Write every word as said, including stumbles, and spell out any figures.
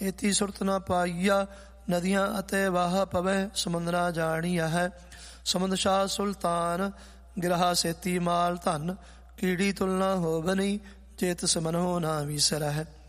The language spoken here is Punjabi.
ਏਤੀ ਸੁਰਤ ਨਾ ਪਾਈਆ, ਨਦੀਆਂ ਅਤੇ ਵਾਹ ਪਵੈ ਸਮੁੰਦਰਾ ਜਾਣੀਆ ਹੈ। ਸਮੁੰਦ ਸ਼ਾਹ ਸੁਲਤਾਨ ਗਿਰਹਾ ਸੇਤੀ ਮਾਲ ਧਨ, ਕੀੜੀ ਤੁਲਨਾ ਹੋਵਨੀ ਜੇ ਤਿਸ ਮਨੋ ਨਾ ਵਿਸਰਹਿ।